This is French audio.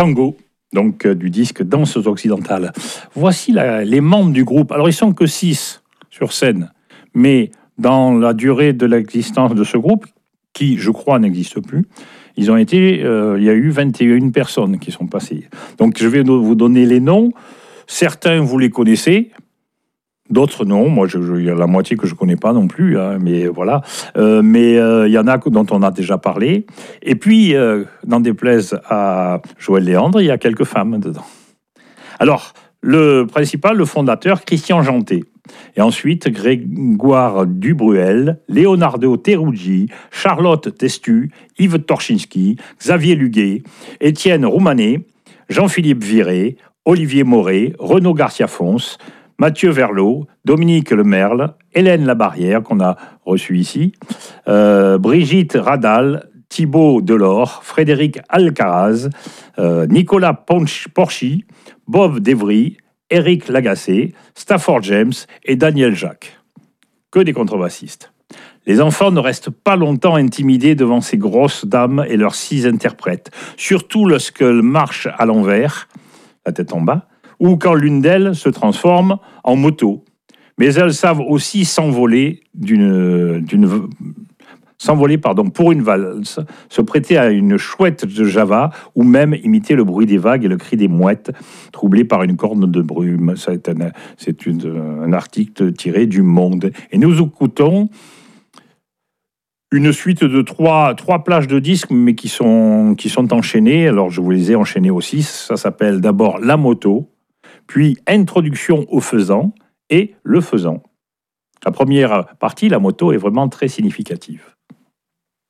Tango, donc du disque Danses occidentales. Voici les membres du groupe. Alors, ils sont que 6 sur scène, mais dans la durée de l'existence de ce groupe, qui, je crois, n'existe plus, il y a eu 21 personnes qui sont passées. Donc, je vais vous donner les noms. Certains, vous les connaissez. D'autres, non. Moi, il y a la moitié que je ne connais pas non plus. Hein, mais voilà. Il y en a dont on a déjà parlé. Et puis, n'en déplaise à Joël Léandre, il y a quelques femmes dedans. Alors, le principal, le fondateur, Christian Janté. Et ensuite, Grégoire Dubruel, Leonardo Teruggi, Charlotte Testu, Yves Torchinski, Xavier Luguet, Étienne Roumanet, Jean-Philippe Viré, Olivier Moret, Renaud Garcia-Fons, Mathieu Verlot, Dominique Lemerle, Hélène Labarrière, qu'on a reçue ici, Brigitte Radal, Thibaut Delors, Frédéric Alcaraz, Nicolas Porchy, Bob Devry, Éric Lagacé, Stafford James et Daniel Jacques. Que des contrebassistes. Les enfants ne restent pas longtemps intimidés devant ces grosses dames et leurs 6 interprètes, surtout lorsqu'elles marchent à l'envers, la tête en bas, ou quand l'une d'elles se transforme en moto. Mais elles savent aussi s'envoler pour une valse, se prêter à une chouette de Java, ou même imiter le bruit des vagues et le cri des mouettes, troublées par une corne de brume. C'est un article tiré du Monde. Et nous écoutons une suite de trois plages de disques, mais qui sont enchaînées. Alors, je vous les ai enchaînées aussi. Ça s'appelle d'abord La Moto, puis Introduction au Faisan et Le Faisan. La première partie, La Moto, est vraiment très significative.